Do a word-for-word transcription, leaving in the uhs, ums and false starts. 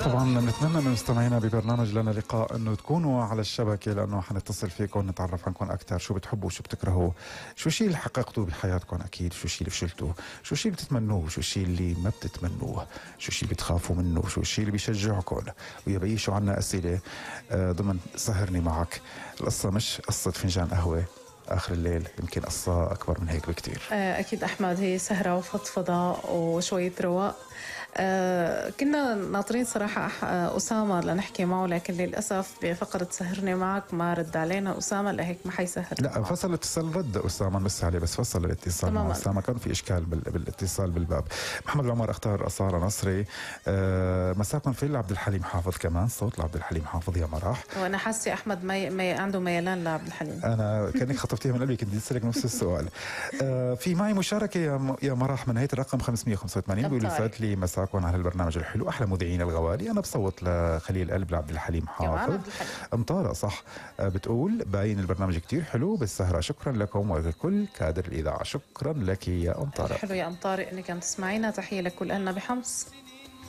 طبعا بنتمنى من مستمعينا ببرنامج لنا لقاء انه تكونوا على الشبكه، لانه حنتصل فيكم نتعرف عنكم اكثر، شو بتحبوا وشو بتكرهوا، شو الشيء اللي حققتوه بحياتكم اكيد، شو الشيء اللي فشلتوه، شو الشيء اللي بتتمنوه، شو الشيء اللي ما بتتمنوه، شو الشيء اللي بتخافوا منه، شو الشيء اللي بيشجعكم. ويا بيي شو عنا اسئله آه، ضمن سهرني معك. القصه مش قصه فنجان قهوه آخر الليل، يمكن قصة أكبر من هيك بكتير. أكيد أحمد، هي سهرة وفضفضة وشوية رواق. أه كنا ناطرين صراحة أسامة لنحكي معه، لكن للأسف بفقرة سهرني معك ما رد علينا أسامة، لهيك ما حيسهر. لا فصل الاتصال، رد أسامة بس عليه، بس فصل الاتصال مع أسامة، كان في إشكال بالاتصال بالباب. محمد العمر اختار أصالة نصري. أه مساكم في عبد الحليم حافظ، كمان صوت لعبد الحليم حافظ يا مراح. وأنا حاسة أحمد ما, ما عنده ميلان لعبد الحليم. أنا كأنك خطفتيها من قلبي، كنت أسألك نفس السؤال. أه في معي مشاركة يا يا مراح من هيئة الرقم خمسمية وخمسة وثمانين، بيقول يسعد لي مساكم على البرنامج الحلو، احلى مذيعين الغوالي. انا بصوت لخليل قلب لعبد الحليم حافظ. امطاره صح. بتقول باين البرنامج كتير حلو بالسهره، شكرا لكم ولكل كادر الاذاعه. شكرا لك يا امطاره. حلو يا امطاره انك عم تسمعينا، تحيه لكل اهلنا بحمص.